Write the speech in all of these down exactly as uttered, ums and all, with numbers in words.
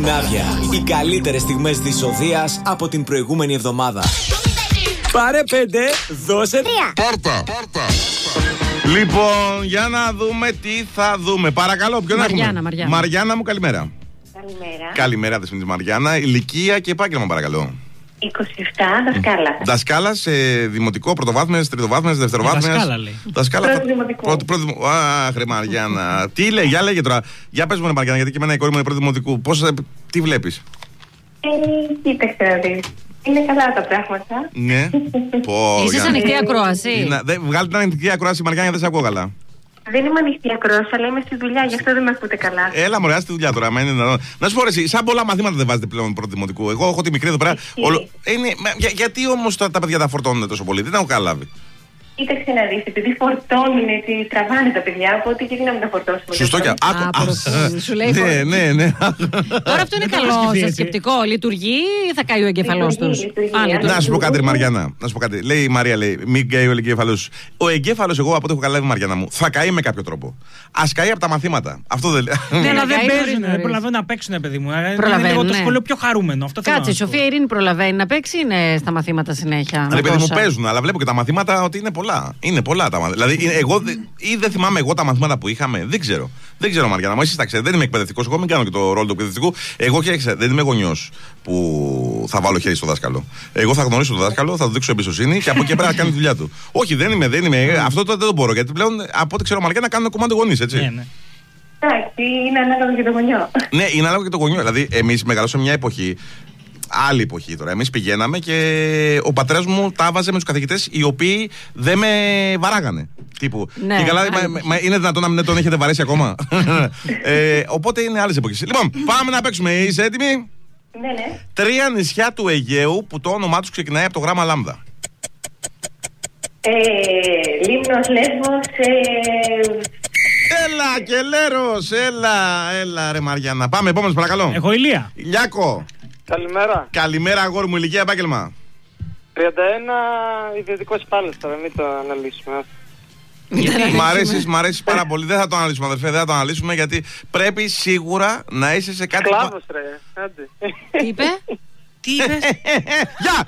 Κουνάβια. Οι καλύτερες στιγμές της οδείας από την προηγούμενη εβδομάδα. Πάρε πέντε, δώσε τρία. Πάρτα, πάρτα. Λοιπόν, για να δούμε τι θα δούμε. Παρακαλώ, ποιον Μαριάννα, έχουμε. Μαριάννα. Μαριάννα μου, καλημέρα. Καλημέρα. Καλημέρα, δεσμήνης Μαριάννα. Ηλικία και επάγγελμα, παρακαλώ. είκοσι επτά, δασκάλα. Δασκάλα σε δημοτικό, πρωτοβάθμιες, τριτοβάθμιες, δευτεροβάθμιες. Δασκάλα λέει. Δασκάλα. Πρώτο δημοτικό. Πρώτο, πρώτο, δημο- Αχ, ρε Μαριάννα. Τι λέει, για λέγε τώρα. Για πες μου, ρε Μαριάννα, γιατί και εμένα η κόρη μου είναι πρώτο δημοτικού. Πώς, ε, τι βλέπεις. Ε, κοίταξε να δεις. Είναι καλά τα πράγματα. Ναι. Πω, Είσαι για- σε ανοιχτή ακρόαση. Είναι- δε- Βγάλτε την ανοιχτή ακρόαση, Μαριάννα, δεν σε ακούω καλά. Δεν είμαι ανοιχτή ακρόαση, αλλά είμαι στη δουλειά, γι' αυτό δεν με ακούτε καλά. Έλα, μωρέ, στη δουλειά τώρα. Μα είναι δυνατόν. Να σου πω, ρε, εσύ, σαν πολλά μαθήματα δεν βάζετε πλέον πρώτο δημοτικού. Εγώ έχω τη μικρή εδώ πέρα. Ισχύει. Όλο- είναι, μα, για, γιατί όμως τα, τα παιδιά τα φορτώνουν τόσο πολύ, δεν έχω καταλάβει. Κοίταξε να δεις, επειδή φορτώνουν, ότι τραβάνε τα παιδιά, οπότε γιατί να μην τα φορτώσουμε. Σωστό και τώρα. άκου. Α, προς- σου λέει Ναι, φορ- ναι, ναι. Τώρα αυτό είναι Δεν το καλό σκεφτεί σε έτσι. σκεπτικό. Λειτουργεί ή θα καεί ο εγκέφαλός Λειτουργεί, τους. λειτουργεί. Α, λειτουργεί. Να σου πω κάτι, ρε Μαριάννα. Να σου πω κάτι. Λέει η Μαρία, λέει, μην καεί ο εγκέφαλο. Ο εγκέφαλο, εγώ από ό,τι έχω καταλάβει, Μαριάννα μου, θα καεί με κάποιο τρόπο. Α καεί από τα μαθήματα. Αυτό δεν λέει. Ναι, αλλά να δεν καεί παίζουν, νωρίς, δεν νωρίς. προλαβαίνουν να παίξουν, παιδί μου. Είναι Προλαβαίνουν, λίγο το ναι. σχολείο πιο χαρούμενο. Αυτό θέλω Κάτσε, η να σου πω. Σοφία Ειρήνη προλαβαίνει να παίξει ή είναι στα μαθήματα συνέχεια. με Ρε παιδί μου, τόσα? παίζουν, αλλά βλέπω και τα μαθήματα ότι είναι πολλά. Είναι πολλά τα μαθήματα. Δηλαδή, είναι- εγώ δε- ή δεν θυμάμαι εγώ τα μαθήματα που είχαμε. Δεν ξέρω. Δεν ξέρω, Μαριάννα μου. Εσύ τα ξέρετε. Δεν είμαι εκπαιδευτικός. Εγώ μην κάνω και το ρόλο του εκπαιδευτικού. Εγώ και δεν είμαι γονιός που θα βάλω χέρι στο δάσκαλο. Εγώ θα γνωρίσω τον δάσκαλο, θα του δείξω εμπιστοσύνη και από εκεί πέρα να κάνει τη δουλειά του. Όχι, δεν είμαι, δεν είμαι. Αυτό το, δεν το μπορώ. Γιατί πλέον, από ό,τι ξέρω, Μαριάννα, κάνουν κομμάτι γονείς, έτσι. Ναι, ναι. Εντάξει, είναι ανάλογα και το γονιό. Ναι, είναι ανάλογο και το γονιό. Δηλαδή, εμείς μεγαλώσαμε μια εποχή. Άλλη εποχή τώρα. Εμείς πηγαίναμε και ο πατέρας μου τα βάζε με τους καθηγητές οι οποίοι δεν με βαράγανε. Τύπου. Ναι, και καλά, άλλη μα, εποχή. μα, είναι δυνατόν να μην τον έχετε βαρέσει ακόμα. ε, οπότε είναι άλλες εποχές. Λοιπόν, πάμε να παίξουμε. Είσαι έτοιμη? Ναι, ναι. Τρία νησιά του Αιγαίου που το όνομά τους ξεκινάει από το γράμμα λάμδα. Ε, Λίμνος, Λέσβος, ε, Έλα και Λέρος, έλα, έλα ρε Μαριάννα. Πάμε, επόμενος παρακαλώ. Έχω ηλία. Ηλιάκο, Καλημέρα. καλημέρα αγόρι μου, ηλικία, επάγγελμα. τριάντα ένα ιδιωτικός πάλι τώρα, μην το αναλύσουμε. Μ' αρέσει, μ' αρέσει πάρα πολύ. Δεν θα το αναλύσουμε, αδερφέ, δεν θα το αναλύσουμε γιατί πρέπει σίγουρα να είσαι σε κάτι. Κλάβος ρε, άντε. Τι είπε? Τι είπες? Γεια!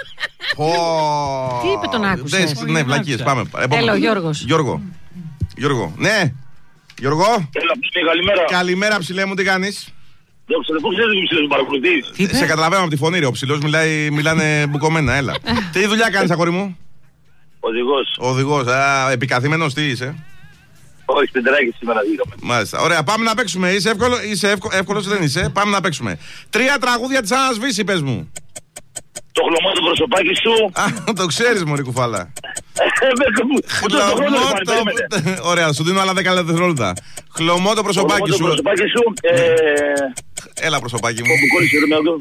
Τι είπε, τον άκουσε? άκουσε. Ναι, βλακίες, άκουσα. πάμε. Επόμενο. Έλα, ο Γιώργος. Γιώργο. Γιώργο, ναι. Γιώργο, Έλα, ψηλέ, καλημέρα. καλημέρα ψηλέ μου, τι κάνεις? Δόξα, πώς ξέρεις ότι ψηλές μου παρακολουθείς. Τι είπε? Σε καταλαβαίνω από τη φωνή, ρε. Ο ψηλός μιλάει, μιλάνε μπουκωμένα, έλα. Τι δουλειά κάνεις, αγόρι μου? Οδηγός. Οδηγός, α, επικαθήμενος, τι είσαι? Όχι, πεντεράκι σήμερα βγήκαμε. Μάλιστα. Ωραία, πάμε να παίξουμε. Είσαι, εύκολο, είσαι εύκολο, εύκολος, δεν είσαι. Πάμε να παίξουμε. Τρία τραγούδια της Άννας Βύση, πες μου. Το χλωμάτο προσωπάκι σου. Α, το ξέρεις, μωρή κουφάλα. Πού το χρόνο Χλωμό πάλι, περίμενε. το... Ωραία, σου δίνω άλλα δέκα δευτερόλεπτα. Χλωμό το προσωπάκι Το σου. προσωπάκι σου. ε, Έλα, προσωπάκι μου. Μου κόλλησε το μυαλό.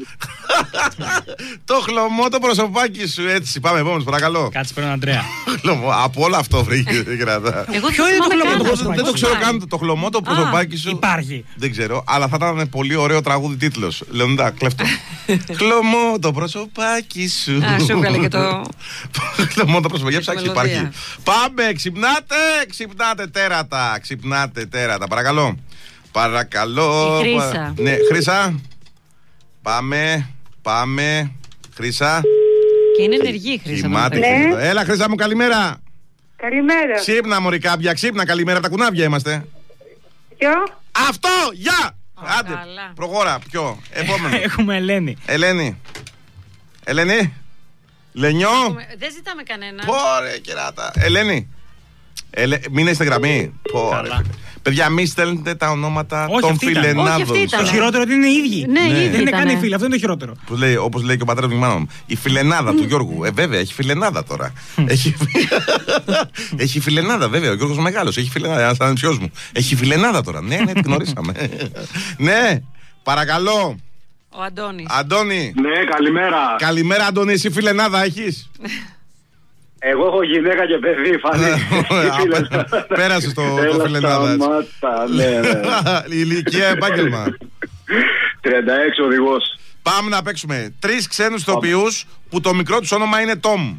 Το χλωμό το προσωπάκι σου. Έτσι, πάμε επόμενος, παρακαλώ. Κάτσε παίρνω Αντρέα. Χλωμό, από όλο αυτό βρήκε. κρατά. Εγώ Ποιο είναι το θυμάμαι χλωμό καν το αυτό. προσωπάκι Δεν το σου? ξέρω καν το χλωμό το προσωπάκι σου. Υπάρχει. Δεν ξέρω, αλλά θα ήταν πολύ ωραίο τραγούδι τίτλος. Λεωνίδα, κλέφτο. Χλωμό το προσωπάκι σου. Α, σου έβγαλε και το... Χλωμό το προσωπάκι, ψάξει, μελωδία. υπάρχει. Πάμε, ξυπνάτε, ξυπνάτε τέρατα. Ξυπνάτε τέρατα, παρακαλώ. Παρακαλώ. Η Χρύσα. Ναι, Χρύσα. Πάμε, πάμε. Χρύσα. Και είναι ενεργή η Χρύσα. Κοιμάται. μεταξύ. Χρύσα. Έλα, Χρύσα μου, καλημέρα. καλημέρα. Ξύπνα, μωρή κάμπια, ξύπνα, καλημέρα. Τα κουνάβια είμαστε. Ποιο? Αυτό, γεια! Άντε, καλά. προχώρα, ποιο, επόμενο. Έχουμε Ελένη. Ελένη. Ελένη. Λενιό. Δεν ζητάμε κανένα. Πόρε, κεράτα. Ελένη. Ελε... Μην είστε γραμμή. Πόρε. Καλά. φίλε. Παιδιά, μη στέλνετε τα ονόματα Όχι, των αυτή ήταν. Όχι, φιλενάδων αυτή ήταν. Το σας. χειρότερο είναι ότι είναι οι ίδιοι. Ναι, Ναι. ήδη Δεν είναι ήτανε. καν οι φίλοι, αυτό είναι το χειρότερο. Όπως λέει, όπως λέει και ο πατέρας μου, η μάνα μου. Η φιλενάδα του Γιώργου. Ε, βέβαια, έχει φιλενάδα τώρα. έχει... έχει φιλενάδα, βέβαια. Ο Γιώργος Μεγάλος. Έχει φιλενάδα. Ένας ανεψιός μου. Έχει φιλενάδα τώρα. Ναι, ναι, την γνωρίσαμε. ναι, παρακαλώ. Ο Αντώνης. Αντώνη. Ναι, καλημέρα. Καλημέρα, Αντώνη. Εσύ φιλενάδα έχεις? Εγώ έχω γυναίκα και παιδί, φανεί. Πέρασε το φιλενάδα. έτσι. Ναι, ναι. Ηλικία, επάγγελμα. τριάντα έξι οδηγός. Πάμε να παίξουμε τρεις ξένους ηθοποιούς που το μικρό τους όνομα είναι Τόμ.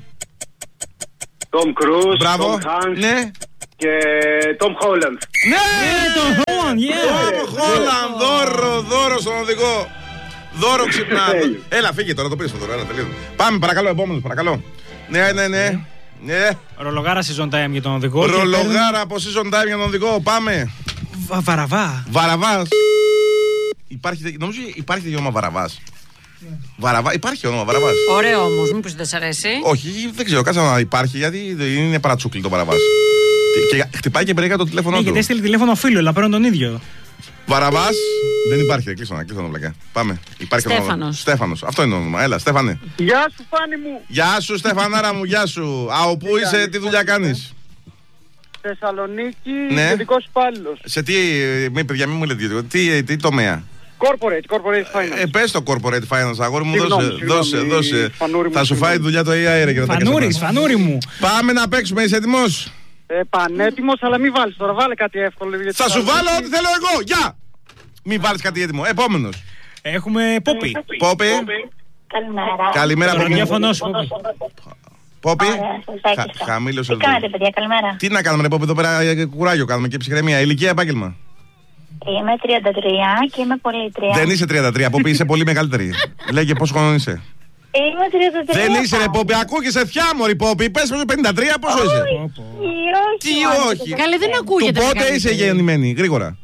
Τόμ Κρούζ, Μπράβο. Τόμ Χάνκς Ναι. και Τόμ Χόλαντ. Ναι! Το Χόλαν, yeah. Τόμ Χόλαντ, δώρο, δώρο στον οδηγό. Δώρο ξυπνά. Έλα, φύγε τώρα, το πίσω τώρα. Έλα, τελείω. Πάμε, παρακαλώ, επόμενο, παρακαλώ. Ναι, ναι, ναι. ναι. Ρολογάρα season time για τον οδηγό. Ρολογάρα από season time για τον οδηγό. Πάμε. Βα, βαραβά. Βαραβάς. Υπάρχει, νομίζω υπάρχει τέτοιο όνομα Βαραβάς. Ναι. Βαραβά, υπάρχει όνομα Βαραβάς. Ωραίο όμως, μήπως δεν σ' αρέσει. Όχι, δεν ξέρω, κάτσε να υπάρχει γιατί είναι παρατσούκλι το Βαραβάς. Και, και χτυπάει και περίεργα το τηλέφωνο ναι, του. Γιατί έστειλε τηλέφωνο φίλου, αλλά παίρνουν τον ίδιο. Βαραβάς δεν υπάρχει, κλείσω να κλείσω να βλακά. Πάμε. Υπάρχει Στέφανος. Στέφανος, αυτό είναι το όνομα. Έλα, Στέφανε. Γεια σου, Φάνη μου. Γεια σου, Στεφανάρα μου, γεια σου. Α, πού είσαι, τι δουλειά κάνεις? Θεσσαλονίκη, Ναι. ιδιωτικός υπάλληλος. Σε τι, μη παιδιά, μην μου λέτε ιδιωτικό, τι, τι τομέα? Corporate, corporate finance. Ε, πες το corporate finance, αγόρι μου, Συγγνώμη, δώσε, συγγνώμη, δώσε, δώσε. φανούρι μου, Θα σου φάει συγγνώμη. δουλειά το έι άι, ρε, και θα τα Φανούρης, κάνεις αυτά. φανούρι μου. Πάμε να παίξουμε, είσαι έτοιμος? Ε, πανέτοιμος, αλλά μην βάλεις τώρα, βάλε κάτι εύκολο. γιατί Θα σου θα- βάλω ό,τι θέλω εγώ, γεια! Μην βάλεις κάτι έτοιμο, επόμενος. Έχουμε Πόπι. Πόπι, Καλημέρα. καλημέρα Το από εκεί. ραδιόφωνο σου, Πόπι. Πόπι, Ωραία, σας χα- άκουσα. χαμήλωσε Τι το. κάνετε, παιδιά, καλημέρα. Τι να κάνουμε, ρε Πόπι, εδώ πέρα ε, κουράγιο κάνουμε και ψυχραιμία. Ηλικία, επάγγελμα. Είμαι τριάντα τρία και είμαι πολίτρια. Δεν είσαι τριάντα τρία, Πόπι, είσαι πολύ μεγαλύτερη. Λέγε πόσο χρόνο είσαι. Είμαι τριάντα τρία. Δεν είσαι, ρε Πόπι, ακούγεσαι θιάμορη, Πόπι. Πες πόσο πενήντα τρία, πόσο είσαι. Όχι, όχι. Τι όχι. Καλέ, δεν Του ακούγεται. πότε μεγαλύτερη. είσαι γεννημένη, γρήγορα.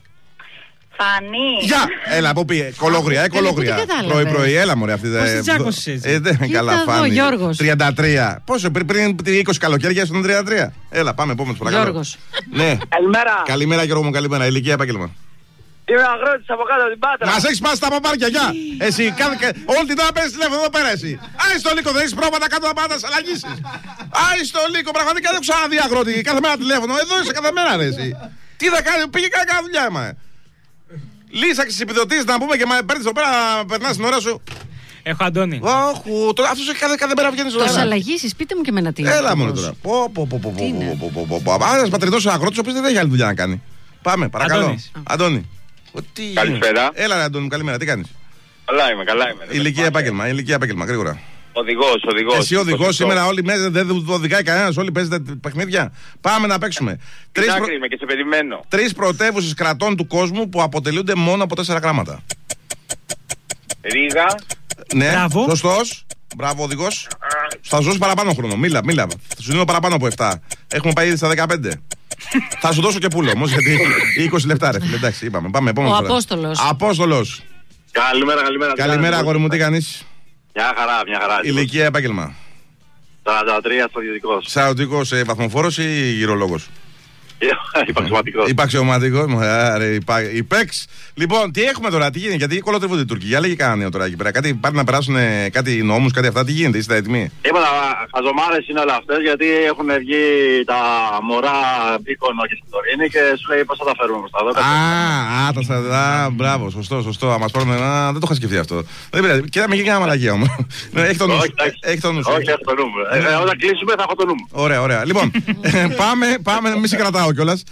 Φανή. Γεια! Έλα, Πόπι, κολόγρια, ε, κολόγρια. πού την κατάλαβες? Πρωί-πρωί, έλα μωρέ αυτή. Πώς ε, την τσάκωσες έτσι? Ε, δεν Κοίτα καλά, εδώ, Φάνη. Γιώργος. τριάντα τρία. Πόσο, πριν, πριν είκοσι καλοκαίρια ήσουν τριάντα τρία. Έλα, πάμε, επόμενος παρακαλώ. Γιώργος. Ναι. Καλημέρα. Καλημέρα, Γιώργο μου, καλημέρα. Ηλικία, επάγγελμα. Είμαι αγρότης από κάτω από την Πάτρα. Μας έχεις πάσει τα παπάρια, γεια! Εσύ, κάθε, κα- όλη την ώρα παίρνεις τηλέφωνο εδώ πέρα, εσύ. Άι στο λύκο, δεν έχεις πρόβατα κάτω να πάντα αλλαγήσεις. Άι στο λύκο, πραγματικά δεν έχω ξαναδεί αγρότη. Κάθε μέρα τηλέφωνο, εδώ είσαι κάθε μέρα, ρε, εσύ. Τι θα κάνει, πήγε κάνει κάθε δουλειά, μα. Λύσαξε τις επιδοτήσεις να πούμε και μα παίρνεις εδώ πέρα να περνάς την ώρα σου. Έχω Αντώνη. Όχι, αυτός έχει κάθε, κάθε μέρα βγαίνεις εδώ. Τόσα Έλα. αλλαγήσεις, πείτε μου και εμένα τι. Έλα ακριβώς. μόνο τώρα. Πω, πω, πω, πω, Τι είναι? πω, πω, πω, πω, πω. Ένας πατριδός αγρότης ο οποίος δεν έχει άλλη δουλειά να κάνει. Πάμε, παρακαλώ. Αντώνης. Αντώνη. Ο, τι Καλησπέρα. γίνεται? Έλα, ρε, Αντώνη, μου, καλημέρα, τι κάνεις? Καλά είμαι, καλά είμαι. Ηλικία επάγγελμα, ηλικία επάγγελμα, γρήγορα. Οδηγός, οδηγός. Εσύ οδηγός είκοσι οκτώ. σήμερα, όλοι μέσα δεν οδηγάει κανένας, όλοι παίζετε παιχνίδια. Πάμε να παίξουμε. Τρεις, Στην προ... άκρη είμαι και σε περιμένω. Τρεις πρωτεύουσες κρατών του κόσμου που αποτελούνται μόνο από τέσσερα γράμματα. Ρίγα, Ναι, Μπράβο. σωστός. Μπράβο, οδηγός. Θα σου δώσω παραπάνω χρόνο. Μίλα, μίλα. Θα σου δίνω παραπάνω από επτά. Έχουμε πάει ήδη στα δεκαπέντε. Θα σου δώσω και πούλο όμως, γιατί είκοσι λεπτά, ρε φίλε. Εντάξει, είπαμε. Πάμε, επόμενο. Ο φορά. Απόστολος. Απόστολος. καλημέρα, καλημέρα. Καλημέρα, αγόρι μου, τι κάνεις? Μια χαρά, μια χαρά. Ηλικία, επάγγελμα. σαράντα τρία στρατιωτικός. Σαρωτικός, ε, βαθμοφόρος ή γυρολόγος? Υπαξιωματικός. Υπαξιωματικός. Υπέξ. Λοιπόν, τι έχουμε τώρα, τι γίνεται, γιατί κολοτριβούνται οι Τούρκοι. Για λέγε κανένα νέο τώρα εκεί πέρα. Κάτι πάνε να περάσουν ε, κάτι νόμους, κάτι αυτά. Τι γίνεται, είστε έτοιμοι? Τίποτα, χαζομάρες είναι όλα αυτές γιατί έχουν βγει τα μωρά Μπίκονο και Σιτορίνη και σου λέει πώς θα τα φέρουμε προς τα δόκα. Α, α, τα στα. Μπράβο, σωστό, σωστό. Α, μας πάρουν. Α, δεν το είχα σκεφτεί αυτό. Δεν πειράζει. Κοίτα, μην γίνει κανένα μαλακία μου. Έχει το νου. Όχι, εντάξει. Έχει το νου. Όχι, έχω το νου μου. Ε, ε, Όταν κλείσουμε θα έχω το νου μου. Ωραία, ωραία. Λοιπόν, ε, πάμε, πάμε, μη σε κρατάω κιόλας.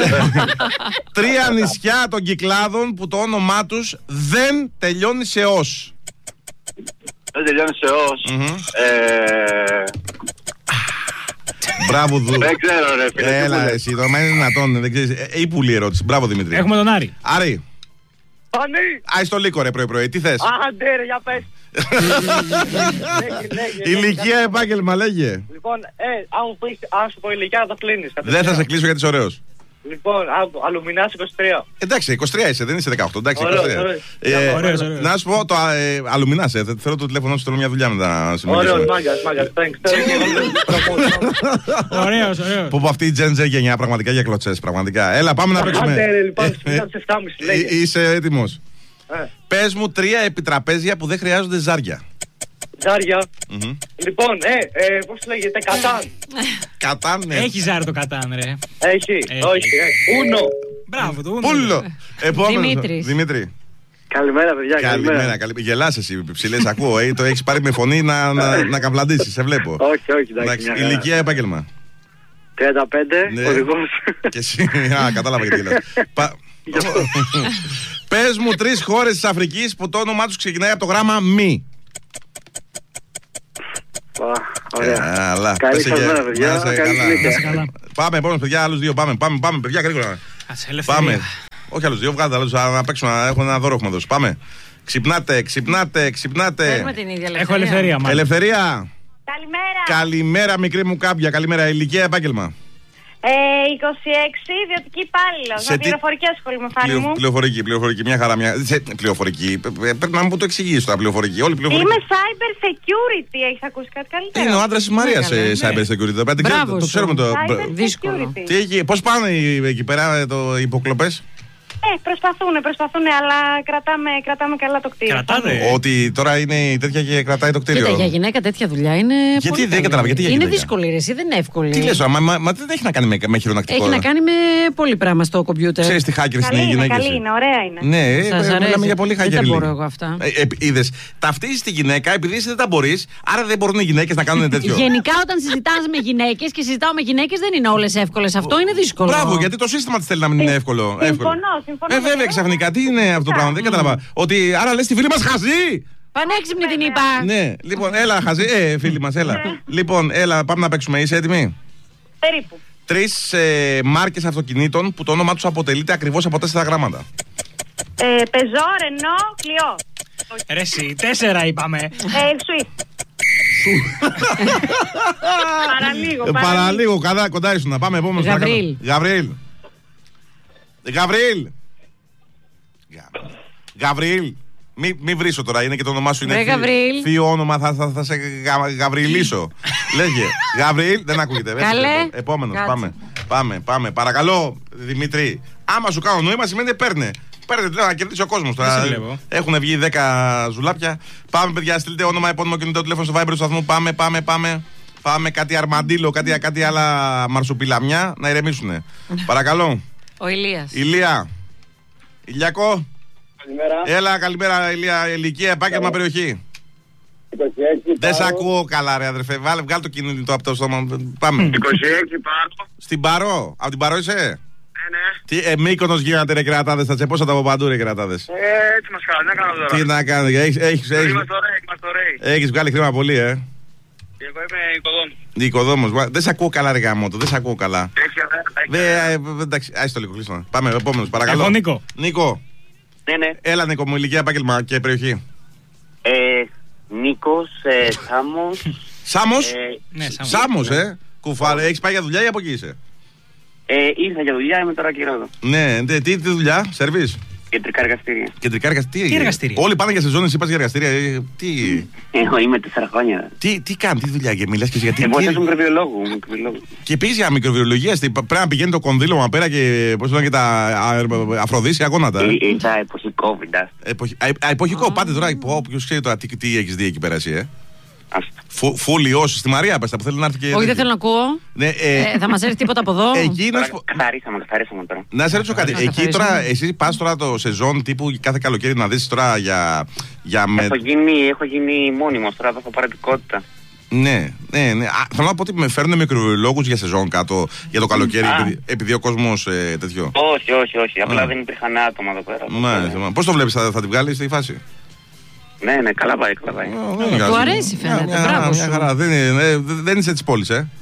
Τρία νησιά των Κυκλάδων που το όνομά τους δεν τελειώνει σε ως. Δεν τελειώνει σε ως. Μμμ. Ε, Μπράβο, Δου. Δεν ξέρω ρε φίλε. τι μου Έλα, λες. εσύ, το είναι δυνατόν, δεν ξέρεις. Ε, ή πουλή ερώτηση. Μπράβο, Δημήτρη. Έχουμε τον Άρη. Άρη, Φανή. άι στο λύκο, ρε, πρωί-πρωί. Τι θες? Άντε ρε, για πες. Λέγε, λέγε, Ηλικία, λέγε. επάγγελμα, λέγε. Λοιπόν, ε, αν μου πεις, αν σου πω ηλικία, θα το κλείνεις. Δεν θα σε κλείσω γιατί είσαι ωραίος. Λοιπόν, α- αλουμινάς είκοσι τρία. Εντάξει, είκοσι τρία είσαι, δεν είσαι δεκαοκτώ. Εντάξει, Ωραίος, είκοσι τρία. ωραίος. Ε, Ωραίος, ωραίος. Να σου πω, το ε, αλουμινάς, ε, θέλω το τηλέφωνο σου, θέλω μια δουλειά μετά να Ωραίος, συμμετέχουμε. μάγκας, μάγκας. Thanks. Ωραίος, ωραίος. Πω πω αυτή η Gen Z γενιά πραγματικά για κλωτσές, πραγματικά. Έλα, πάμε να παίξουμε. Άντε ρε, λοιπόν, Ε, στις επτά και μισή, ε, λέγε. Είσαι έτοιμος? Ε, Πες μου τρία επιτραπέζια που δεν χρειάζονται ζάρια. Ζάρια. Μμμ. Λοιπόν, ε, ε, πώς λέγεται, Κατάν. Κατά, ναι. Έχει ζάρι το κατάν, ρε. Έχει, Έχει. όχι, ε, Ούνο. Μπράβο του. Πούλο. Επόμενο. Δημήτρης. Δημήτρη. Καλημέρα, παιδιά, Καλημέρα, καλημέρα. Γελάς εσύ, ψηλές, ακούω. ε, Το έχεις πάρει με φωνή να, να, να καβλαντήσεις, σε βλέπω. Όχι, όχι, εντάξει, Εντάξει, μια χαρά. ηλικία, επάγγελμα. τριάντα πέντε, Ναι. οδηγός. Και εσύ, α, κατάλαβα γιατί λες. Πα- Πες μου τρεις χώρες της Αφρικής που το όνομά τους ξεκινάει από το γράμμα μη. Α, Ωραία. Αλλά, Καλή πες σας και- μέρα, παιδιά. να είσαι Καλή καλά. συνέχεια. Να είσαι καλά. Πάμε, επόμενος παιδιά, άλλους δύο. Πάμε, πάμε, πάμε, παιδιά, γρήγορα. Ας ελευθερία. Πάμε. Όχι άλλους δύο, βγάλτε άλλους, να παίξουμε. Έχω ένα δώρο έχουμε δώσει. Πάμε. Ξυπνάτε, ξυπνάτε, ξυπνάτε. Έχουμε την ίδια ελευθερία. Έχω ελευθερία, μάλλον. Ελευθερία. Καλημέρα. Καλημέρα, μικρή μου κάμπια. Καλημέρα, ηλικία, επάγγελμα. Ε, είκοσι έξι, ιδιωτική υπάλληλος. Σε Με τι- πληροφορική ασχολούμαι, Φάνη Πληρο- μου. Πληροφορική, πληροφορική, μια χαρά. Μια... Σε... Πληροφορική. Ε, Πρέπει να μου το εξηγήσει τώρα, πληροφορική. Όλη πληροφορική. Είμαι cyber security. Έχεις ακούσει κάτι καλύτερο? Είναι ο άντρα τη Μαρία σε ναι. cyber security. Το, το, Μπράβο το σου. ξέρουμε το. Cyber Δύσκολο. security. Τι έχει, πώς πάνε οι- εκεί πέρα το, οι υποκλοπές? Ε, προσπαθούν, προσπαθούν, αλλά κρατάμε, κρατάμε καλά το κτίριο. Κρατάτε. Ότι τώρα είναι η τέτοια και κρατάει το κτίριο. Κοίτα, για γυναίκα τέτοια δουλειά είναι. Γιατί πολύ δεν καλή. κατάλαβα, γιατί για Είναι γυναίκα? δύσκολη, ρε, εσύ, δεν είναι εύκολη. Τι λες, μα, μα, μα δεν έχει να κάνει με, με χειρονακτικό. Έχει να κάνει με πολύ πράγμα στο κομπιούτερ. Ξέρεις τι hackers είναι Καλή οι είναι, γυναίκες. καλή είναι, ωραία είναι. Ναι, Σας ε, αρέσει. μιλάμε για πολύ Δεν hacker. τα λίγο. μπορώ εγώ αυτά. Ε, ε, είδες, ταυτίζεις τη γυναίκα επειδή εσύ δεν τα μπορείς, άρα δεν μπορούν οι γυναίκες να κάνουν τέτοιο. Γενικά, όταν συζητάς με γυναίκες και συζητάω με γυναίκες, δεν είναι όλες εύκολες. Αυτό είναι δύσκολο. Μπράβο, γιατί το σύστημα της θέλει να μην είναι εύκολο. Συμφωνώ, εύκολο. συμφωνώ. Ε, βέβαια, ξαφνικά, τι είναι αυτό το πράγμα, δεν κατάλαβα. Ότι άρα λες τη φίλη μας χαζή. Πανέξυπνη την είπα. Ναι, λοιπόν, έλα χαζή. Ε, φίλοι μας, έλα. Λοιπόν, έλα, πάμε να παίξουμε. Είσαι έτοιμη? Περίπου. Τρεις ε, μάρκες αυτοκινήτων που το όνομά τους αποτελείται ακριβώς από τέσσερα γράμματα. Ε, Πεζό, Ρενό, Κλειό. Ρε εσύ, τέσσερα είπαμε. Ε, Swift. Παραλίγο, Ε, Παραλίγο, κοντά, κοντά ήσουν. Πάμε επόμενος. Γαβρίλ. Γαβρίλ. Γαβρίλ. Γα- Γαβρίλ. Μη, μη βρίσω τώρα, είναι και το όνομά σου είναι Ρε, θείο- Γαβρίλ. θείο όνομα, θα, θα, θα σε γα, γαβριλίσω. Λέγε. Γαβρίλ, δεν ακούγεται. Καλέ. Επόμενος, Κάτσε. πάμε. Πάμε, πάμε. Παρακαλώ, Δημήτρη. Άμα σου κάνω νόημα σημαίνει παίρνε. Παίρνε τηλέφωνο να κερδίσει ο κόσμος τώρα. Δεν σε βλέπω. Έχουν βγει δέκα ζουλάπια. Πάμε, παιδιά, στείλτε όνομα, επώνυμο κινητό τηλέφωνο στο Viber του σταθμού. Πάμε, πάμε, πάμε. Πάμε κάτι αρμαντήλο, κάτι, κάτι άλλα μαρσοπιλαμιά να ηρεμήσουνε. Παρακαλώ. Ο Ηλίας. Ηλία. Ηλιακό. Καλημέρα. Έλα, καλημέρα, Ηλία. Ηλικία, επάγγελμα, περιοχή. είκοσι έξι Δεν σε Πάρο. ακούω καλά, ρε αδερφέ. Βάλε, βγάλε το κινητό από το στόμα. Πάμε. είκοσι έξι Πάρο. Στην Παρό. Από την Παρό είσαι. Ναι, ναι. Τι, ε, Μύκονος γίνατε ρε κερατάδες. Θα τσεπώσατε από παντού ρε κερατάδες. Ε, έτσι μας κάνουν, δεν κάνω τώρα. Τι να κάνετε, έχεις, έχεις, έχεις, Είμαστε ωραίοι, είμαστε ωραίοι. έχεις βγάλει χρήμα πολύ, ε. Και εγώ είμαι οικοδόμος. Οικοδόμος. Βα- Δεν σε ακούω καλά, ρε γαμότο. Δεν σε ακούω καλά. Έχει Δε, ε, ε, εντάξει, άσε το λίγο, κλείστο. Πάμε, επόμενος, παρακαλώ. Εγώ, Νίκο. Νίκο. Ναι, ναι. Έλα, Νίκο μου, ηλικία, επάγγελμα και περιοχή. Ε, Νίκος, ε, Σάμος. Σάμος. Ε, Ναι, σαν Σάμος, ε. Κουφάρε, έχεις πάει για δουλειά ή από εκεί είσαι? ε, ήρθα για δουλειά, είμαι τώρα καιρό εδώ. Ναι, ναι, τι, τι δουλειά, σερβίς. Κεντρικά εργαστήρια. Κεντρικά εργαστήρια. Τι εργαστήρια? Όλοι πάνε για σεζόν, εσύ πας για εργαστήρια. ε, Τι, Εγώ είμαι τέσσερα χρόνια. τι, τι κάνει, τι δουλειά και μιλάς και γιατί. Ε, τι- βοηθάς μικροβιολόγου. μικροβιολόγου. Και επίσης για μικροβιολογία, στη- πρέπει να πηγαίνει το κονδύλωμα πέρα και πώς λένε και τα α- αφροδίσια γόνατα. Ε, ε. Ήρθα εποχικό, βιντάς. Εποχη- α, α, Εποχικό, πάτε τώρα. Πω, ποιος ξέρει τώρα τι, τι έχεις δει εκεί πέρα εσύ, ε. Άστα. Φου- Φούλιος, στη Μαρία πες τα που θέλει να έρθει και. Όχι, δεν τέτοιο. θέλω να ακούω. Ναι, ε, Ε, θα μας έρθει τίποτα από εδώ. εκεί να Τώρα σου πω- καθαρίσαμε, καθαρίσαμε τώρα. Να σε ρωτήσω κάτι. Να Εκεί καθαρίσουμε. τώρα, εσύ πας τώρα το σεζόν τύπου κάθε καλοκαίρι να δεις τώρα για. για με... Έχω γίνει, έχω γίνει μόνιμος τώρα, θα έχω παρατικότητα. Ναι, ναι, ναι. Α, θέλω να πω ότι με φέρνουν μικροβιολόγους για σεζόν κάτω για το καλοκαίρι, Α. επειδή, επειδή ο κόσμος ε, τέτοιο. Όχι, όχι, όχι. Απλά Α. δεν υπήρχαν άτομα εδώ πέρα. Μάλιστα. Πώς το βλέπεις, θα, θα τη βγάλεις στη φάση? Ναι, ναι, καλά πάει, καλά πάει. Ω, δεν του νοιάζει. αρέσει, φαίνεται. Μια- μια Μπράβο χαρά, σου. μια χαρά. Δεν, είναι- ε, δεν είσαι της πόλης, ε.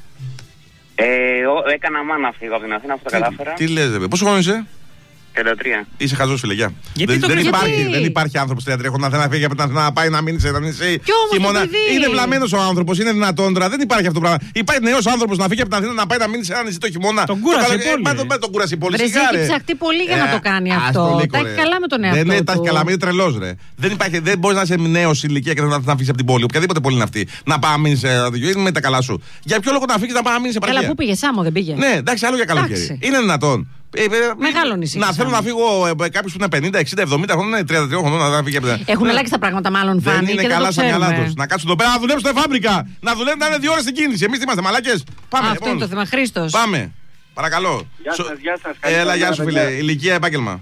Ε, ο- έκανα μάνα φύγω από την Αθήνα, αυτό το κατάφερα. Τι λες, ρε. Πόσο χρόνο είσαι? τριάντα τρία. Είσαι χαζός, φίλε, γεια. Γιατί δεν, το δεν, κρίνεις? υπάρχει, Γιατί? δεν υπάρχει άνθρωπος τριάντα τρία χρονών να θέλει να φύγει από την Αθήνα να πάει να μείνει σε ένα νησί. Κι όμως το χειμώνα. παιδί. Είναι βλαμμένος ο άνθρωπος, είναι δυνατόν τώρα. Δεν υπάρχει αυτό το πράγμα. Υπάρχει νέος άνθρωπος να φύγει από την Αθήνα να πάει να μείνει σε ένα νησί το χειμώνα. Τον κούρασε Το η καλοκαίρι- πόλη, Μα ρε. τον, μα τον κούρασε η πόλη. Βρε, σιγά, έχει ρε. ψαχτεί πολύ για να το κάνει ας αυτό. το λίγο, Τα έχει ρε. καλά με τον εαυτό Δεν, ναι, τα έχει του. καλά, μην είναι τρελός, ρε. Δεν, υπάρχει, δεν μπορεί να είσαι νέος ηλικία και να, να φύγει από την πόλη. Οποιαδήποτε πόλη είναι αυτή. Να πάει να μείνει σε ένα τέτοιο. Είναι με τα καλά σου. Για ποιο λόγο να φύγει να πάει να μείνει σε Καλά, παραλία? πού πήγε, Σάμο, δεν πήγε. Ναι, εντάξει, άλλο για καλοκαίρι. Εντάξει. Είναι δυνατόν. Ε, ε, Μεγάλο νησί, Να σαν. θέλω να φύγω ε, κάποιο που είναι πενήντα, εξήντα, εβδομήντα χρόνων, είναι τριάντα τρία χρονών να φύγει από την. Έχουν αλλάξει τα πράγματα, μάλλον, Δεν Φάνη. είναι και δεν καλά το στα μυαλά ξέρουμε. του. Να κάτσουν εδώ πέρα να δουλέψουν στη φάμπρικα. Να δουλεύουν να είναι δύο ώρες στην κίνηση. Εμείς τι είμαστε, μαλάκες. Πάμε. Α, αυτό είναι το θέμα. Χρήστος. Πάμε. Παρακαλώ. Γεια Σο- σας, γεια σας. Έλα, γεια σου, φίλε. Καλημέρα, Ηλικία, επάγγελμα.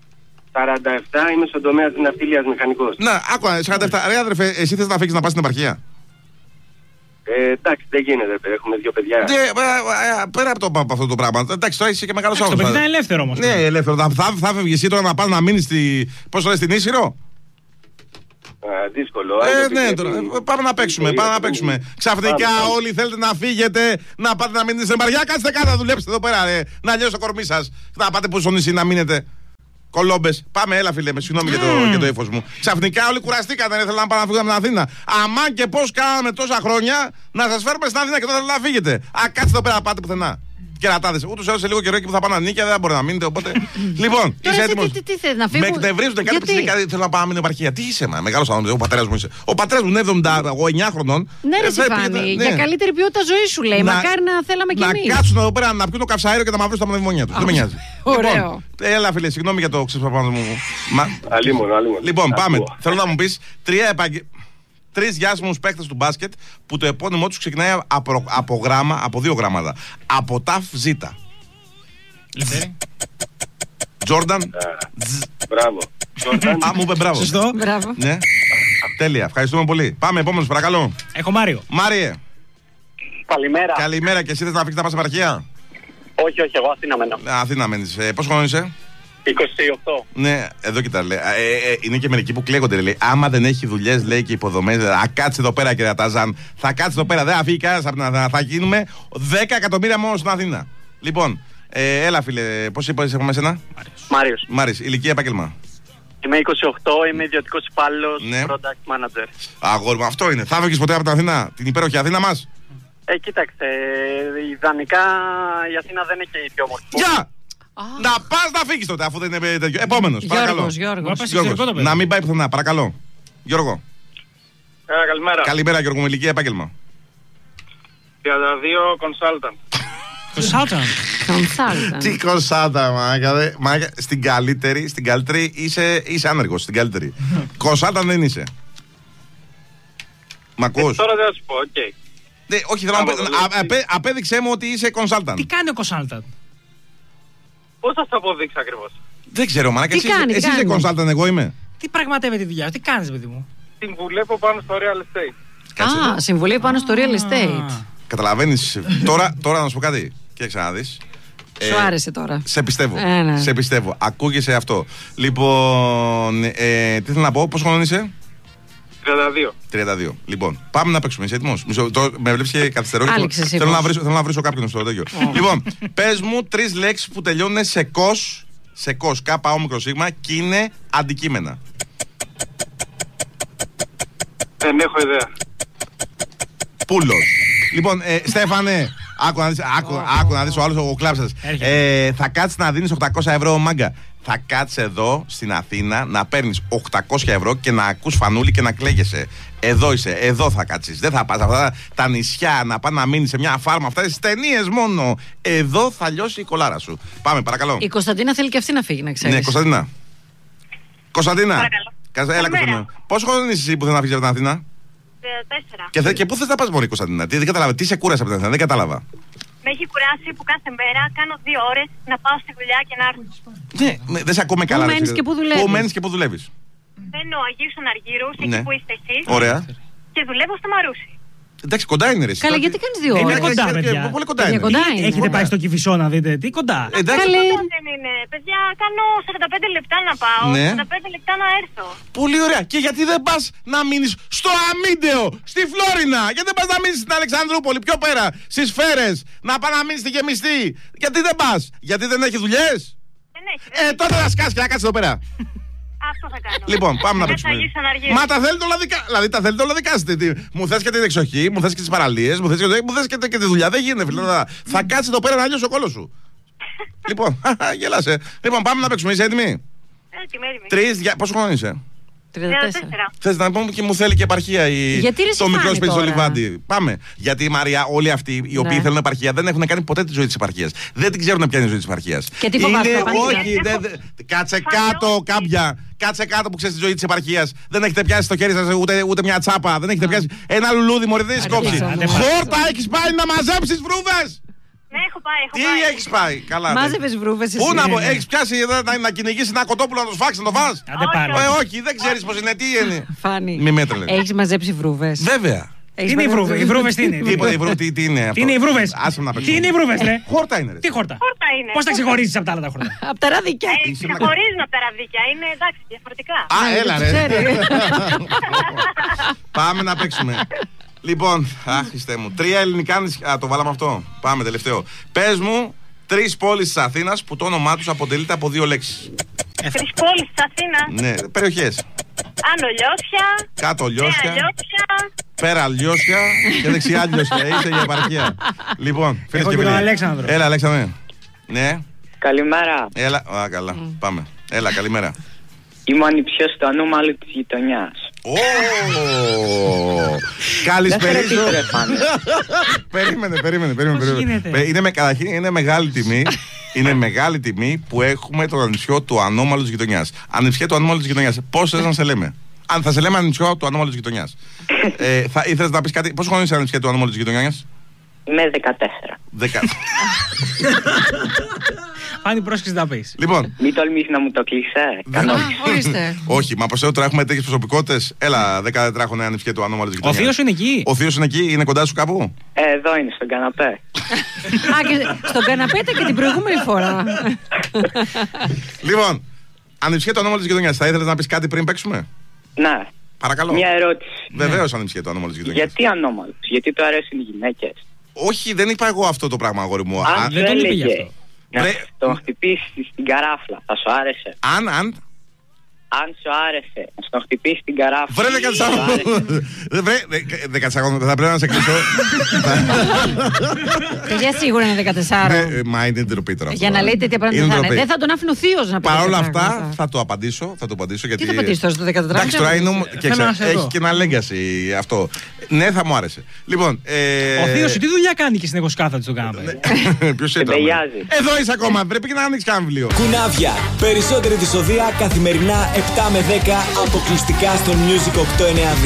σαράντα επτά, είμαι στον τομέα της ναυτιλίας μηχανικός. Να, άκουα, σαράντα επτά. Ρε αδερφέ, εσύ θες να φύγεις να πας στην επαρχία? Ε, εντάξει, δεν γίνεται, παιδιά, έχουμε δύο παιδιά. Ναι, ε, ε, πέρα από, το, από αυτό το πράγμα. Εντάξει, τώρα είσαι και μεγάλος Το παιδί άνθρωπος. ήταν ελεύθερο όμως. Ναι, ελεύθερο. Θα, θα, θα φεύγεις εσύ τώρα να πας να μείνεις στη. Πώς το λες, στην Ίσυρο? Α, δύσκολο. Ε, αν το ναι, επιτρέπει- τώρα, ε, πάμε να παίξουμε, πάμε να παίξουμε. Ξαφνικά Πάμε, πάμε. όλοι θέλετε να φύγετε, να πάτε να μείνετε στην Μαριά. Κάτσε κάτω να δουλέψετε εδώ πέρα, ρε. Να λιώσει το κορμί σας. Να πάτε που στο νησί να μείνετε. Κολόμπες. Πάμε, έλα φίλε, με συγγνώμη mm. για το, για το ύφος μου. Ξαφνικά όλοι κουραστήκατε, δεν ήθελα να πάμε να φύγουμε από την Αθήνα. Αμάν και πώς κάναμε τόσα χρόνια να σας φέρουμε στην Αθήνα και τώρα θέλετε να φύγετε. Α, κάτσε εδώ πέρα, πάτε πουθενά. Κερατάδες. Ούτως ή άλλως σε λίγο καιρό εκεί που θα πάνε νίκια δεν μπορεί να μείνετε. Οπότε. Λοιπόν, είσαι έτοιμος. Τι, τι, τι να φύγουν. Με εκνευρίζονται κάτι που θέλω να πάω να μείνω επαρχία. Τι είσαι, μα, μεγάλος άνθρωπος. Ο πατέρας μου είσαι. Ο πατέρας μου είναι εβδομήντα εννιά χρονών. Ναι, ρε Φάνη, για καλύτερη ποιότητα ζωή σου λέει. Μακάρι να θέλαμε κι εμείς. Να κάτσουν εδώ πέρα να πιούν το καυσαέριο και να μαυρίσουν τα μνημόνια του. Δεν με νοιάζει. Ωραίο. Έλα, φίλε, συγγνώμη για το ξεσπαπάνω μου. Αλίμονο, αλίμονο. Λοιπόν, πάμε. Θέλω να μου πεις τρία επαγγελματικά. Τρεις διάσημους παίκτες του μπάσκετ που το επώνυμό τους ξεκινάει από, από γράμμα, από δύο γράμματα. Από ταφ ζήτα. Τζόρνταν. Μπράβο. Α, μου είπε μπράβο. Σωστό. Μπράβο. Ναι. Τέλεια. Ευχαριστούμε πολύ. Πάμε, επόμενος, παρακαλώ. Έχω Μάριο. Μάριε. Καλημέρα. Καλημέρα. Και εσύ θες να φύγεις να πας επαρχία? Όχι, όχι, εγώ Αθήνα μένω. Αθήνα μένεις. Ε, πόσο χρόνο είσαι? είκοσι οκτώ. Ναι, εδώ κοιτά, λέει. Ε, ε, είναι και μερικοί που κλαίγονται. Λέει. Άμα δεν έχει δουλειές, λέει, και υποδομές, α κάτσε εδώ πέρα, κύριε Ταζάν. Θα κάτσε εδώ πέρα, δεν θα φύγει κανένας από την Αθήνα. Θα γίνουμε δέκα εκατομμύρια μόνο στην Αθήνα. Λοιπόν, ε, έλα, φίλε, πώς είπες έχουμε εσένα? Μάριος. Μάρις, ηλικία, επάγγελμα. Είμαι είκοσι οκτώ, είμαι ιδιωτικός υπάλληλος, Ναι. product manager. Αγόρι μου, αυτό είναι. Θα φύγεις ποτέ από την Αθήνα, την υπέροχη Αθήνα μας? Ε, κοίταξε, ιδανικά η Αθήνα δεν είναι και η πιο όμορφη. Γεια! Να πας να φύγεις τότε, αφού δεν είναι τέτοιο. Επόμενος, παρακαλώ. Γιώργος, Γιώργος. Γιώργος. Να μην πάει πουθενά, παρακαλώ. Γιώργο. Ε, καλημέρα. Καλημέρα, Γιώργο, με ηλικία, επάγγελμα. τριάντα δύο consultant. Consultant. Τι κονσάτα, μάγκα, δε. Μάγκα, στην καλύτερη, στην καλύτερη είσαι, είσαι άνεργος, στην καλύτερη. Κονσάτα δεν είσαι. Μ' ακούς? Τώρα δεν θα σου πω, οκ. Ναι, όχι, θέλω να πω, α- απέ- απέδειξέ μου ότι είσαι consultant. Τι κάνει ο consultant? Πώς θα σου αποδείξει ακριβώς? Δεν ξέρω, μάνα, Τι εσύ, κάνει, τι εσύ είσαι κάνει? consultant, εγώ είμαι. Τι πραγματεύεται τη δουλειά, τι κάνεις, παιδί μου? Συμβουλεύω πάνω στο real estate. Κάτσε. Α, συμβουλή πάνω στο real estate. Καταλαβαίνεις, τώρα, τώρα να σου πω κάτι. Κοίταξε να δεις. Σου άρεσε τώρα. Σε πιστεύω. Ε, ναι. Σε πιστεύω. Ακούγεσαι αυτό. Λοιπόν, ε, τι θέλω να πω, πόσο χρόνο είσαι? τριάντα δύο. τριάντα δύο. Λοιπόν, πάμε να παίξουμε. Είσαι έτοιμος? Μισό, το, με βλέπεις και καθυστερώ. Άλεξες Θέλω, ύπος. να βρίσω, θέλω να βρίσω κάποιον στο τέτοιο. Λοιπόν, πες μου τρεις λέξεις που τελειώνουν σε κος, σε κος, κάπα όμικρο σίγμα και είναι αντικείμενα. Δεν έχω ιδέα. Πούλος. Λοιπόν, ε, Στέφανε, άκου να δεις, άκου, άκου να δεις ο άλλος ο κλάψας. Ε, θα κάτσεις να δίνεις οκτακόσια ευρώ, μάγκα. Θα κάτσεις εδώ στην Αθήνα να παίρνεις οκτακόσια ευρώ και να ακούς φανούλι και να κλαίγεσαι. Εδώ είσαι, εδώ θα κάτσεις. Δεν θα πας αυτά τα νησιά να πας να μείνεις σε μια φάρμα. Αυτά είναι ταινίες μόνο. Εδώ θα λιώσει η κολάρα σου. Πάμε, παρακαλώ. Η Κωνσταντίνα θέλει και αυτή να φύγει, να ξέρεις. Ναι, Κωνσταντίνα. Κωνσταντίνα. Παρακαλώ. Κα- Έλα, Κωνσταντίνα. Πόσο χρόνο είσαι εσύ που θες να φύγεις από την Αθήνα? Τέσσερα. Και, θε, και πού θες να πας μόνη, Κωνσταντίνα? Τι, δεν κατάλαβα. Τι σε κούρασε από την Αθήνα? Δεν κατάλαβα. Με έχει κουράσει που κάθε μέρα κάνω δύο ώρες να πάω στη δουλειά και να έρθω. Ναι, ναι, δεν σε ακούμε καλά. ρε, μένεις εσύ. και πού δουλεύεις? Πού μένεις και πού δουλεύεις? Μπαίνω Αγίου στον Αργύρου, εκεί Ναι. που είστε εσείς. Ωραία. Και δουλεύω στο Μαρούσι. Εντάξει, κοντά είναι ρε. εσύ. Καλά, γιατί κάνεις δύο Είναι ώρες? κοντά, Ε, παιδιά. Πολύ κοντά Για είναι. κοντά είναι. Έχετε πάει στο Κηφισό να δείτε, τι κοντά. Εντάξει. Καλή. Δεν είναι. Παιδιά, κάνω σαράντα πέντε λεπτά να πάω, Ναι. σαράντα πέντε λεπτά να έρθω. Πολύ ωραία. Και γιατί δεν πας να μείνεις στο Αμίντεο, στη Φλόρινα? Γιατί δεν πας να μείνεις στην Αλεξανδρούπολη, πιο πέρα, στις Φέρες, να πας να μείνεις στη Γεμιστή? Γιατί δεν πας? Γιατί δεν έχει δουλειές? Δεν έχει. Ε, τότε να σκάσεις και να κάτσεις εδώ πέρα. Αυτό θα κάνω. Λοιπόν, πάμε να Μέσα παίξουμε. Αγίου στον Αργύρου. Μα τα θέλετε όλα δικά. Δηλαδή τα θέλετε όλα δικά σας. Τι- Μου θες και την εξοχή, μου θες και τις παραλίες, μου θες και, μου θες και, και τη δουλειά. Δεν γίνεται, φίλε. Θα, θα κάτσεις εδώ πέρα να λιώσει ο κόλος σου. Λοιπόν, γελάσαι. Λοιπόν, πάμε να παίξουμε. Είσαι έτοιμη? Έτοιμη, έτοιμη. Τρεις, δια... πόσο χρόνο είσαι? τριάντα τέσσερα. Θες να πούμε και μου θέλει και επαρχία η... Γιατί ρε το σε μικρό φάνη σπίτι στο τώρα? Λιβάντι. Πάμε. Γιατί η Μαρία, όλοι αυτοί οι οποίοι Ναι. θέλουν επαρχία δεν έχουν κάνει ποτέ τη ζωή της επαρχίας. Δεν την ξέρουν ποια είναι η ζωή της επαρχίας. Και τι φοβάσαι, Είναι, να πάνε όχι, για- δεν- δεν- κάτσε Φανώς. κάτω κάποια. Κάτσε κάτω που ξέρει τη ζωή της επαρχίας. Δεν έχετε πιάσει στο χέρι σας ούτε, ούτε μια τσάπα. Δεν έχετε πιάσει ένα λουλούδι, μωρέ, δεν έχει κόψει. άντε, άντε, Χόρτα έχεις πάει να μαζέψεις βρούδες. Ναι, έχω πάει, έχω Τι πάει. έχεις πάει? Καλά. ναι. Μάζευες βρούβες εσύ. Πού να πω, έχεις πιάσει εδώ να, να κυνηγήσεις ένα κοτόπουλο να το σφάξεις, να το φας? Άντε πάλι. Ε, όχι, δεν ξέρεις πως είναι, τι είναι. Φάνη. Μη με τρελαίνεις. Έχεις μαζέψει βρούβες? Βέβαια. Τι είναι οι βρούβες, οι βρούβες τι είναι? Τι είπα, η βρού- τι, τι είναι αυτό? Τι είναι οι βρούβες? Άσε με να παίξω. Τι είναι οι βρούβες, ρε? Χόρτα είναι, ρε. Τι χόρτα? Χόρτα είναι. Πώς τα ξεχωρίζεις από τα άλλα τα χόρτα? Απ' τα ραδίκια. Ε, Είσαι να- ξεχωρίζουν από τα ραδίκια, είναι εντάξει, διαφορετικά. Α, έλα ρε. Ξέρει. Πάμε να παίξουμε. Λοιπόν, αχ, Χριστέ μου. Τρία ελληνικά νησιά. Α, το βάλαμε αυτό. Πάμε, τελευταίο. Πες μου τρεις πόλεις της Αθήνας που το όνομά τους αποτελείται από δύο λέξεις. Τρεις πόλεις της Αθήνας. Ναι, περιοχές. Άνω Λιώσια. Κάτω Λιώσια. Νέα Λιώσια. Πέρα Λιώσια και δεξιά Λιώσια. Είσαι για επαρχία. Λοιπόν, φίλες Εγώ και και τον φίλοι. Αλέξανδρο. Έλα, Αλέξανδρε. Ναι. Καλημέρα. Έλα. Α, καλά. Πάμε. Έλα, καλημέρα. Είμαι ο ανιψιός του ανώμαλου της γειτονιάς. Ω! Καλησπέριζω. Δεν ρε πάνε. Περίμενε, περίμενε, περίμενε. Πώς περίμενε. γίνεται? Ε, Είναι, με- καταρχήν είναι μεγάλη τιμή. Είναι μεγάλη τιμή που έχουμε τον ανιψιό του ανώμαλου της γειτονιάς. Ανιψιέ του ανώμαλου της γειτονιάς. Πώς θες να σε λέμε? Αν θα σε λέμε ανιψιό του ανώμαλου της γειτονιάς. ε, θα ήθελες να πεις κάτι? Πόσο χρόνο είσαι ανιψιέ του ανώμαλου της γειτονιάς? Είμαι δεκατέσσερα. Δεκα. Φάνη, πρόσεξε να πεις. Λοιπόν, Μην τολμήσεις να μου το κλείσαι. Κανό. Α, ορίστε. όχι, μα πως τώρα έχουμε τέτοιες προσωπικότητες. Έλα, δεκατετράχρονο ανιψιέ του ανώμαλου της Ο γειτονιάς. θείος είναι εκεί. Ο θείος είναι εκεί, είναι κοντά σου κάπου? Ε, εδώ είναι, στον καναπέ. Α, και στον καναπέ ήταν και την προηγούμενη φορά. Λοιπόν, ανιψιέ του ανώμαλου της γειτονιάς. Θα ήθελες να πεις κάτι πριν παίξουμε? Ναι. Παρακαλώ. Μια ερώτηση. Βεβαίως ανιψιέ του ανώμαλου της γειτονιάς. Γιατί ανώμαλος? Γιατί του αρέσουν οι γυναίκες? Όχι, δεν είπα εγώ αυτό το πράγμα, αγόρι μου. Αν Α, δεν σου τον είπε γι' έλεγε αυτό. να Βρε- τον χτυπήσεις στην καράφλα, θα σου άρεσε? αν, αν. Αν σου άρεσε να στον χτυπήσεις την καράφλα. Βρε θα σου δεκατεσσάρων. άρεσε? Βρε δεκατεσσάρων, θα πρέπει να σε κλείσω. Παιδιά σίγουρα είναι δεκατέσσερα. Ναι, ε, Μα είναι ντροπή τώρα. αυτό. Για να λέει τέτοια πράγματα Είναι δεν θα είναι. ντροπή. Δεν θα τον άφηνε ο θείος να πει. Παρ' όλα τέτοια αυτά πράγματα. θα το απαντήσω. Θα το απαντήσω γιατί. Τι θα απαντήσει τώρα στο δεκατέσσερα? Εντάξει, τώρα είναι. ομο- και Θέλω ξέρω, να σε δω. έχει και ένα legacy αυτό. Ναι, θα μου άρεσε. Λοιπόν. ε, Ο θείος σου τι δουλειά κάνει και συνεχώς κάθεται στον καναπέ? Ποιος είναι τώρα? μπελιάζει. Εδώ είσαι ακόμα. Πρέπει και να ανοίξει κανένα βιβλίο. Κουνάβια. Περισσότερη δυσοδεία καθημερινά επτά με δέκα αποκλειστικά στο Music οκτακόσια ενενήντα δύο.